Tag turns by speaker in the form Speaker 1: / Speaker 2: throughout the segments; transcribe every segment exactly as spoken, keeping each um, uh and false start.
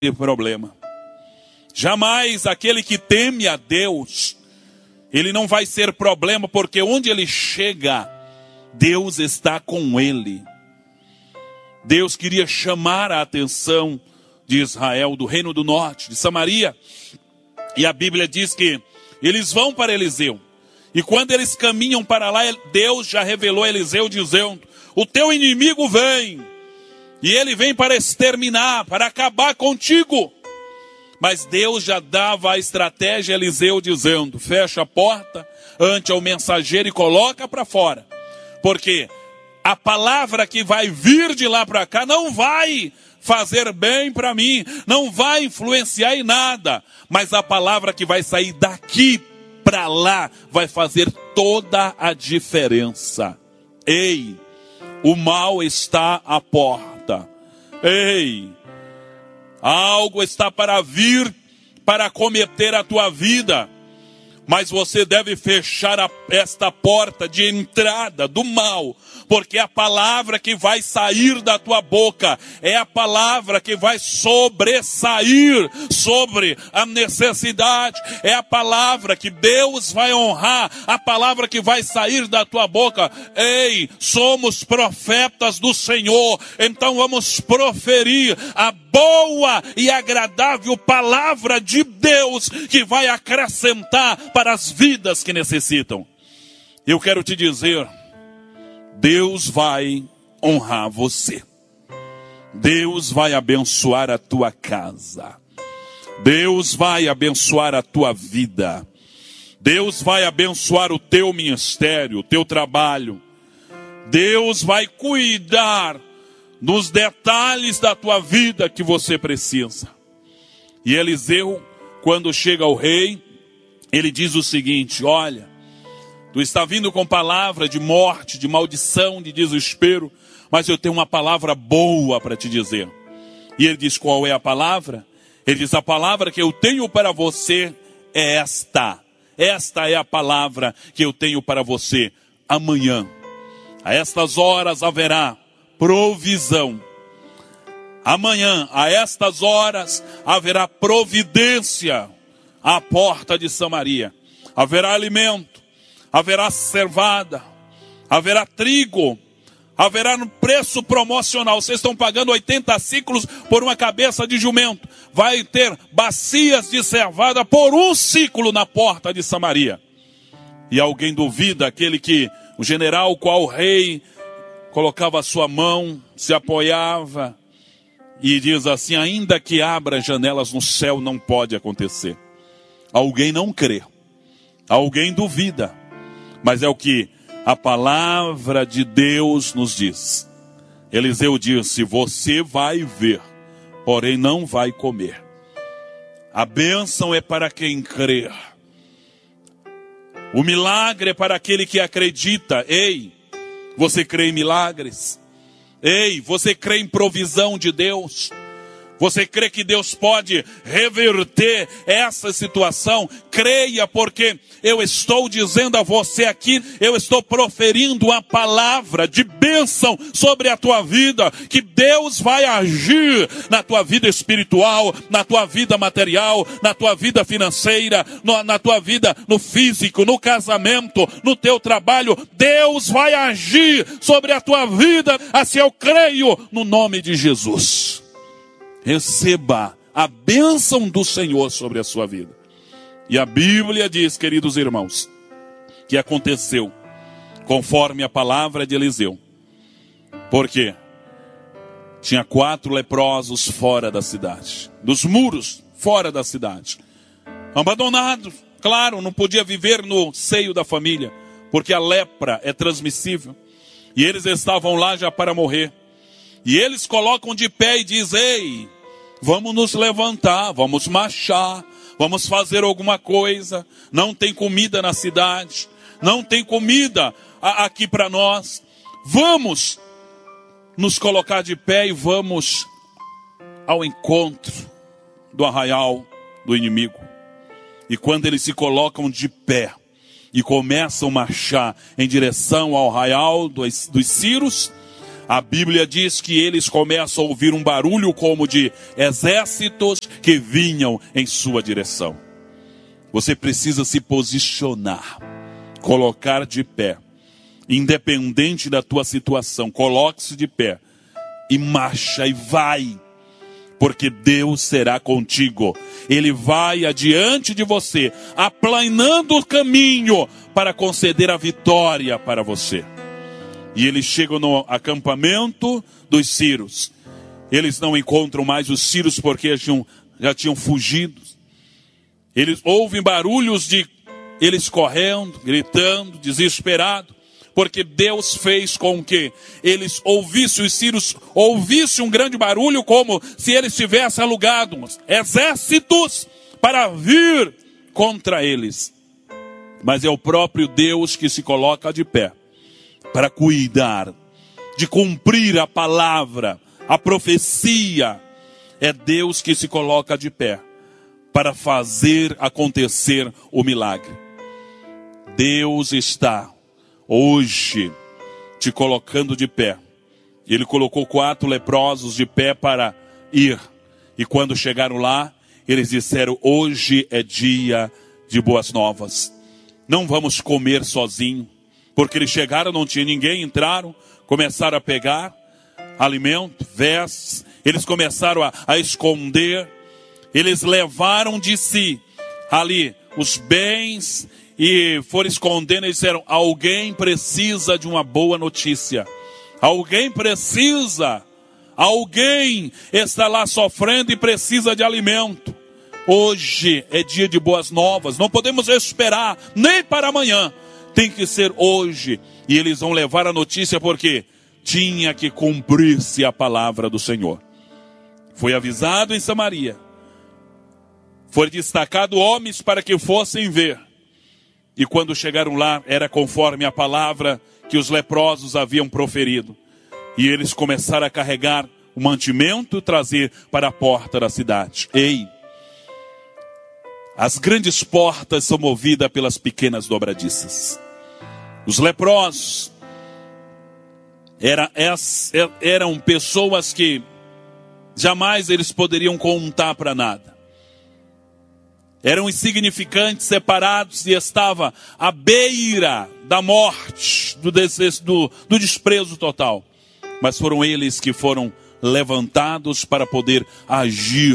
Speaker 1: problema. Jamais aquele que teme a Deus, ele não vai ser problema, porque onde ele chega, Deus está com ele. Deus queria chamar a atenção de Israel, do reino do norte, de Samaria. E a Bíblia diz que eles vão para Eliseu. E quando eles caminham para lá, Deus já revelou a Eliseu dizendo: o teu inimigo vem, e ele vem para exterminar, para acabar contigo. Mas Deus já dava a estratégia a Eliseu dizendo: fecha a porta ante ao mensageiro e coloca para fora. Porque a palavra que vai vir de lá para cá não vai fazer bem para mim, não vai influenciar em nada. Mas a palavra que vai sair daqui para lá vai fazer toda a diferença. Ei, o mal está à porta. Ei, algo está para vir, para cometer a tua vida. Mas você deve fechar a, esta porta de entrada do mal. Porque a palavra que vai sair da tua boca é a palavra que vai sobressair sobre a necessidade. É a palavra que Deus vai honrar. A palavra que vai sair da tua boca. Ei, somos profetas do Senhor. Então vamos proferir a boa e agradável palavra de Deus que vai acrescentar para as vidas que necessitam. Eu quero te dizer, Deus vai honrar você. Deus vai abençoar a tua casa. Deus vai abençoar a tua vida. Deus vai abençoar o teu ministério, o teu trabalho. Deus vai cuidar nos detalhes da tua vida que você precisa. E Eliseu, quando chega ao rei, ele diz o seguinte: olha, tu está vindo com palavra de morte, de maldição, de desespero, mas eu tenho uma palavra boa para te dizer. E ele diz: qual é a palavra? Ele diz: a palavra que eu tenho para você é esta. Esta é a palavra que eu tenho para você. Amanhã, a estas horas haverá provisão. Amanhã, a estas horas, haverá providência à porta de Samaria. Haverá alimento, haverá cevada, haverá trigo, haverá no preço promocional. Vocês estão pagando oitenta ciclos por uma cabeça de jumento. Vai ter bacias de cevada por um ciclo na porta de Samaria. E alguém duvida, aquele que, o general qual o rei colocava a sua mão, se apoiava e diz assim: ainda que abra janelas no céu, não pode acontecer. Alguém não crê, alguém duvida, mas é o que a palavra de Deus nos diz. Eliseu disse: você vai ver, porém não vai comer. A bênção é para quem crê. O milagre é para aquele que acredita. Ei, você crê em milagres? Ei, você crê em provisão de Deus? Você crê que Deus pode reverter essa situação? Creia, porque eu estou dizendo a você aqui, eu estou proferindo uma palavra de bênção sobre a tua vida, que Deus vai agir na tua vida espiritual, na tua vida material, na tua vida financeira, no, na tua vida no físico, no casamento, no teu trabalho. Deus vai agir sobre a tua vida, assim eu creio no nome de Jesus. Receba a bênção do Senhor sobre a sua vida. E a Bíblia diz, queridos irmãos, que aconteceu conforme a palavra de Eliseu. Por quê? Tinha quatro leprosos fora da cidade, dos muros fora da cidade, abandonados. Claro, não podia viver no seio da família, porque a lepra é transmissível. E eles estavam lá já para morrer. E eles colocam de pé e dizem: ei, vamos nos levantar, vamos marchar, vamos fazer alguma coisa. Não tem comida na cidade, não tem comida aqui para nós. Vamos nos colocar de pé e vamos ao encontro do arraial do inimigo. E quando eles se colocam de pé e começam a marchar em direção ao arraial dos, dos Círios, A Bíblia diz que eles começam a ouvir um barulho como de exércitos que vinham em sua direção. Você precisa se posicionar, colocar de pé, independente da tua situação, coloque-se de pé e marcha e vai, porque Deus será contigo. Ele vai adiante de você, aplanando o caminho para conceder a vitória para você. E eles chegam no acampamento dos sírios. Eles não encontram mais os sírios porque já tinham, já tinham fugido. Eles ouvem barulhos de eles correndo, gritando, desesperados, porque Deus fez com que eles ouvissem, os sírios ouvissem um grande barulho, como se eles tivessem alugado exércitos para vir contra eles. Mas é o próprio Deus que se coloca de pé para cuidar, de cumprir a palavra, a profecia. É Deus que se coloca de pé para fazer acontecer o milagre. Deus está hoje te colocando de pé. Ele colocou quatro leprosos de pé para ir. E quando chegaram lá, eles disseram: hoje é dia de boas novas. Não vamos comer sozinho. Porque eles chegaram, não tinha ninguém, entraram, começaram a pegar alimento, vestes. Eles começaram a, a esconder. Eles levaram de si ali os bens e foram escondendo. Eles disseram: alguém precisa de uma boa notícia. Alguém precisa. Alguém está lá sofrendo e precisa de alimento. Hoje é dia de boas novas. Não podemos esperar nem para amanhã. Tem que ser hoje. E eles vão levar a notícia porque tinha que cumprir-se a palavra do Senhor. Foi avisado em Samaria. Foi destacado homens para que fossem ver. E quando chegaram lá, era conforme a palavra que os leprosos haviam proferido. E eles começaram a carregar o mantimento e trazer para a porta da cidade. Ei! As grandes portas são movidas pelas pequenas dobradiças. Os leprosos era, eram pessoas que jamais eles poderiam contar para nada. Eram insignificantes, separados e estavam à beira da morte, do, desejo, do, do desprezo total. Mas foram eles que foram levantados para poder agir,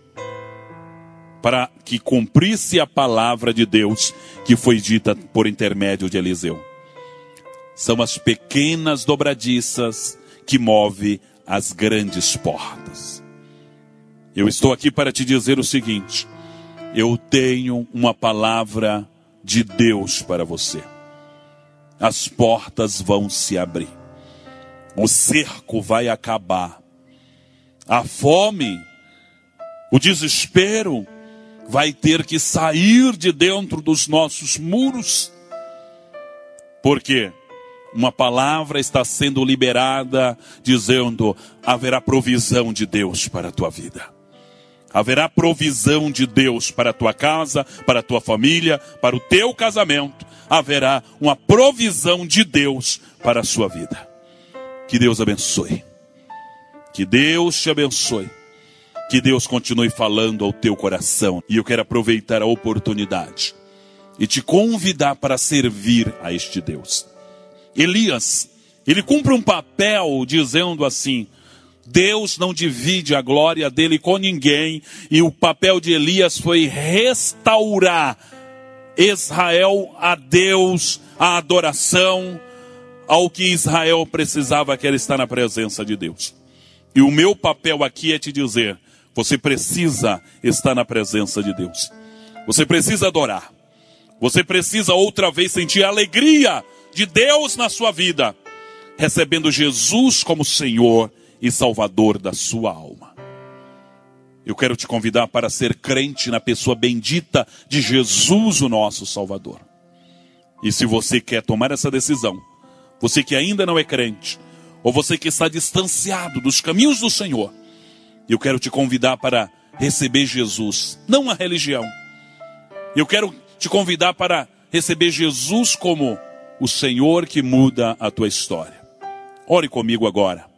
Speaker 1: para que cumprisse a palavra de Deus que foi dita por intermédio de Eliseu. São as pequenas dobradiças que movem as grandes portas. Eu estou aqui para te dizer o seguinte: eu tenho uma palavra de Deus para você. As portas vão se abrir. O cerco vai acabar. A fome, o desespero vai ter que sair de dentro dos nossos muros. Porque uma palavra está sendo liberada dizendo: haverá provisão de Deus para a tua vida. Haverá provisão de Deus para a tua casa, para a tua família, para o teu casamento. Haverá uma provisão de Deus para a sua vida. Que Deus abençoe. Que Deus te abençoe. Que Deus continue falando ao teu coração. E eu quero aproveitar a oportunidade e te convidar para servir a este Deus. Elias, ele cumpre um papel dizendo assim: Deus não divide a glória dele com ninguém. E o papel de Elias foi restaurar Israel a Deus, a adoração, ao que Israel precisava, que era estar na presença de Deus. E o meu papel aqui é te dizer: você precisa estar na presença de Deus. Você precisa adorar. Você precisa outra vez sentir a alegria de Deus na sua vida, recebendo Jesus como Senhor e Salvador da sua alma. Eu quero te convidar para ser crente na pessoa bendita de Jesus, o nosso Salvador. E se você quer tomar essa decisão, você que ainda não é crente, ou você que está distanciado dos caminhos do Senhor, eu quero te convidar para receber Jesus, não a religião. Eu quero te convidar para receber Jesus como o Senhor que muda a tua história. Ore comigo agora.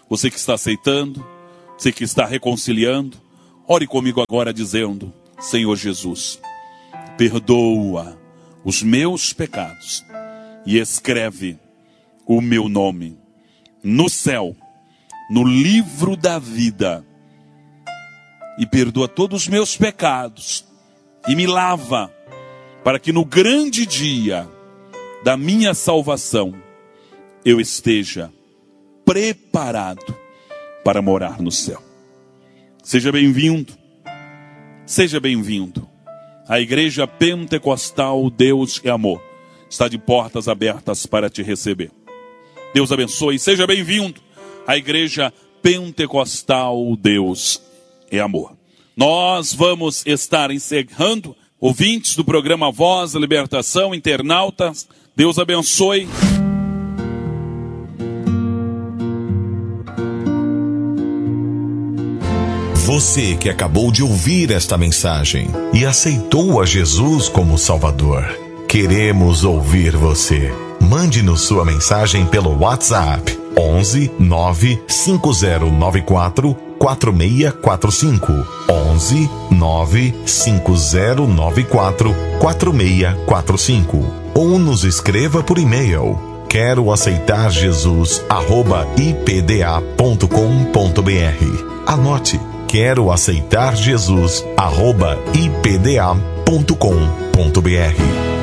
Speaker 1: Você que está aceitando, você que está reconciliando, ore comigo agora dizendo: Senhor Jesus, perdoa os meus pecados e escreve o meu nome no céu, no livro da vida, e perdoa todos os meus pecados e me lava, para que no grande dia da minha salvação eu esteja preparado para morar no céu. Seja bem-vindo, seja bem-vindo. A Igreja Pentecostal Deus é Amor está de portas abertas para te receber. Deus abençoe, seja bem-vindo. A Igreja Pentecostal Deus é Amor. Nós vamos estar encerrando, ouvintes do programa Voz da Libertação, internautas, Deus abençoe.
Speaker 2: Você que acabou de ouvir esta mensagem e aceitou a Jesus como Salvador, queremos ouvir você. Mande-nos sua mensagem pelo WhatsApp onze nove cinco zero nove quatro quatro seis quatro cinco onze nove cinco zero nove quatro quatro seis quatro cinco ou nos escreva por e-mail quero aceitar Jesus arroba i p d a ponto com ponto b r. Anote: quero aceitar Jesus arroba i p d a ponto com ponto b r.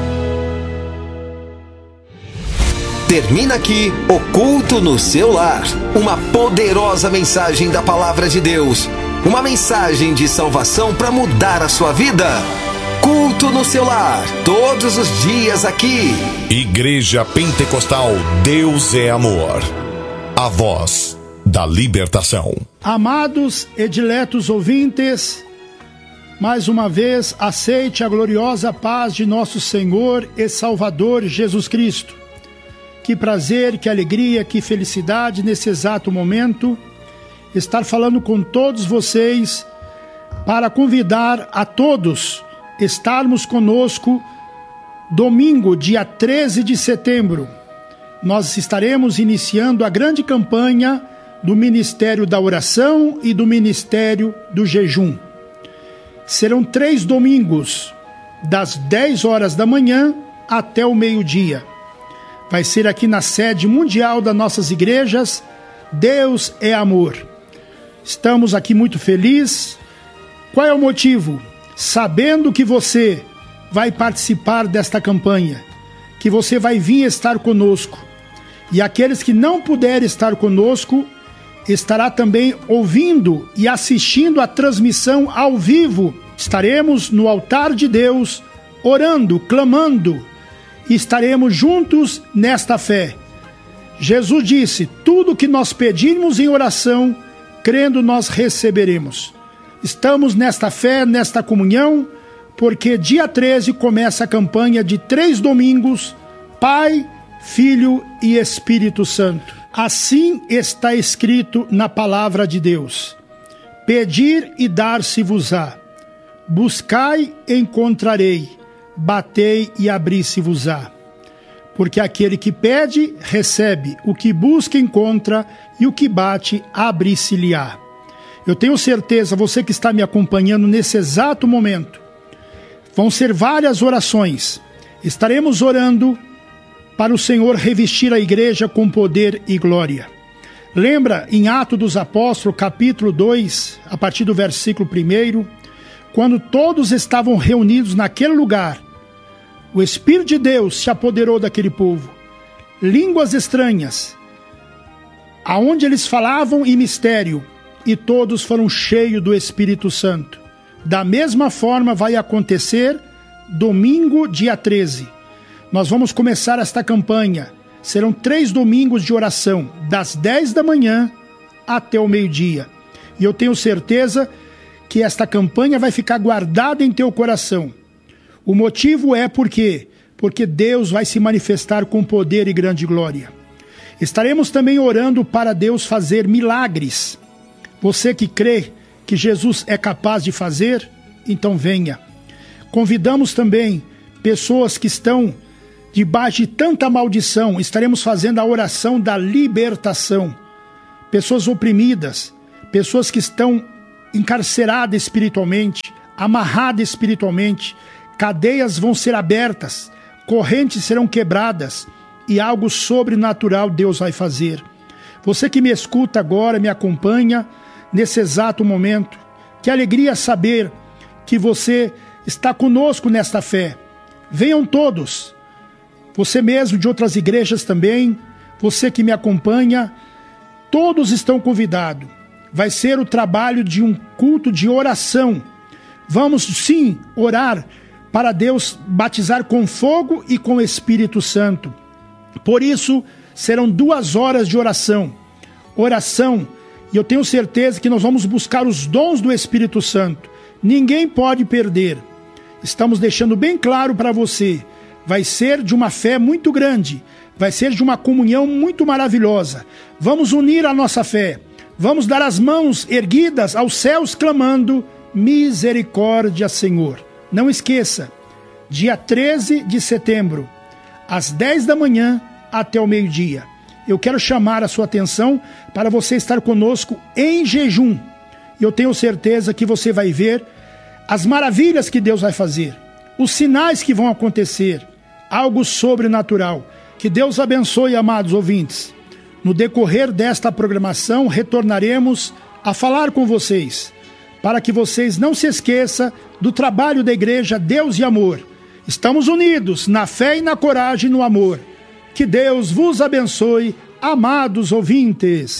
Speaker 3: Termina aqui o Culto no Seu Lar, uma poderosa mensagem da Palavra de Deus, uma mensagem de salvação para mudar a sua vida. Culto no Seu Lar, todos os dias aqui.
Speaker 2: Igreja Pentecostal Deus é Amor, a voz da libertação.
Speaker 4: Amados e diletos ouvintes, mais uma vez aceite a gloriosa paz de nosso Senhor e Salvador Jesus Cristo. Que prazer, que alegria, que felicidade nesse exato momento estar falando com todos vocês para convidar a todos estarmos conosco domingo, dia treze de setembro. Nós estaremos iniciando a grande campanha do Ministério da Oração e do Ministério do Jejum. Serão três domingos, das dez horas da manhã até o meio-dia. Vai ser aqui na sede mundial das nossas igrejas, Deus é Amor. Estamos aqui muito felizes. Qual é o motivo? Sabendo que você vai participar desta campanha, que você vai vir estar conosco. E aqueles que não puderem estar conosco, estará também ouvindo e assistindo a transmissão ao vivo. Estaremos no altar de Deus, orando, clamando, e estaremos juntos nesta fé. Jesus disse: tudo que nós pedirmos em oração, crendo nós receberemos. Estamos nesta fé, nesta comunhão, porque dia treze começa a campanha de três domingos, Pai, Filho e Espírito Santo. Assim está escrito na palavra de Deus: pedir e dar-se-vos-á, buscai e encontrarei, batei e abri-se-vos-á. Porque aquele que pede, recebe, o que busca, encontra, e o que bate, abre-se-lhe-á. Eu tenho certeza, você que está me acompanhando nesse exato momento, vão ser várias orações. Estaremos orando para o Senhor revestir a igreja com poder e glória. Lembra em Atos dos Apóstolos, capítulo dois, a partir do versículo primeiro, quando todos estavam reunidos naquele lugar, o Espírito de Deus se apoderou daquele povo. Línguas estranhas, aonde eles falavam em mistério, e todos foram cheios do Espírito Santo. Da mesma forma vai acontecer domingo, dia treze. Nós vamos começar esta campanha. Serão três domingos de oração, das dez da manhã até o meio-dia. E eu tenho certeza que esta campanha vai ficar guardada em teu coração. O motivo é porque, porque Deus vai se manifestar com poder e grande glória. Estaremos também orando para Deus fazer milagres. Você que crê que Jesus é capaz de fazer, então venha. Convidamos também pessoas que estão debaixo de tanta maldição. Estaremos fazendo a oração da libertação. pessoas oprimidas, pessoas que estão encarceradas espiritualmente, amarradas espiritualmente, cadeias vão ser abertas, correntes serão quebradas e algo sobrenatural Deus vai fazer. Você que me escuta agora, me acompanha nesse exato momento, que alegria saber que você está conosco nesta fé. Venham todos, você mesmo de outras igrejas também, você que me acompanha, todos estão convidados. Vai ser o trabalho de um culto de oração. Vamos sim orar para Deus batizar com fogo e com o Espírito Santo. Por isso, serão duas horas de oração. Oração, e eu tenho certeza que nós vamos buscar os dons do Espírito Santo. Ninguém pode perder. Estamos deixando bem claro para você. Vai ser de uma fé muito grande. Vai ser de uma comunhão muito maravilhosa. Vamos unir a nossa fé. Vamos dar as mãos erguidas aos céus clamando: misericórdia, Senhor. Não esqueça, dia treze de setembro, às dez da manhã até o meio-dia. Eu quero chamar a sua atenção para você estar conosco em jejum. E eu tenho certeza que você vai ver as maravilhas que Deus vai fazer, os sinais que vão acontecer, algo sobrenatural. Que Deus abençoe, amados ouvintes. No decorrer desta programação, retornaremos a falar com vocês, para que vocês não se esqueçam do trabalho da Igreja Deus e Amor. Estamos unidos na fé e na coragem e no amor. Que Deus vos abençoe, amados ouvintes.